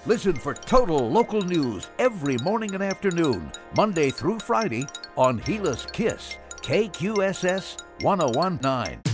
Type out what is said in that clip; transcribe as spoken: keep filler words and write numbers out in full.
Listen for total local news every morning and afternoon, Monday through Friday on Gila's Kiss, K Q S S one oh one point nine.